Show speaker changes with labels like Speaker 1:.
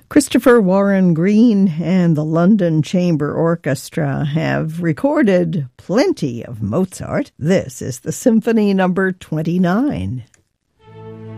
Speaker 1: Christopher Warren Green and the London Chamber Orchestra have recorded plenty of Mozart. This is the Symphony Number 29.